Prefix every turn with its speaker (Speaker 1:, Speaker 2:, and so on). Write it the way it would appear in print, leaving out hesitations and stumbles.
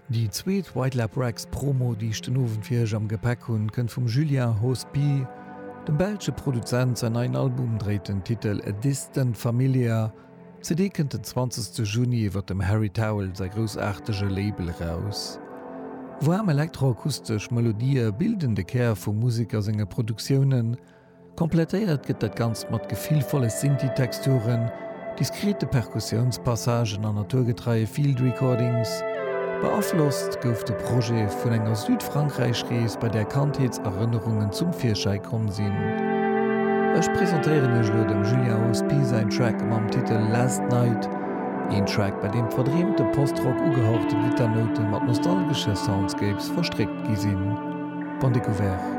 Speaker 1: Die zweet White Lab Rex Promo, die ich den Ovenfirch am Gepäck hun, kënnt vum Julien Hospi, dem Belsche Produzent sein ein Album dreht den Titel A Distant Familia. CD kënnt den 20. Juni iwwer dem Harry Towel sei grossartege Label raus. Warm elektroakustisch Melodie bildende Kär vum Musiker senge Produktionen, komplettéiert gëtt dat ganz mat gefielvolle Sinti-Texturen, diskrete Perkussionspassagen an naturgetreie Field Recordings. Beaflosst gouf de Projekt vun enger Südfrankreich-Rees bei der Kantheetserinnerungen zum Vierschei kom sinn. Ech präsentéieren ech lo dem Julien Hospi sein Track am Titel Last Night, ein Track, bei dem verdriemte Postrock ugehauchte Gitarnoten mat nostalgische Soundscapes verstrickt gisinn. Bon découvert.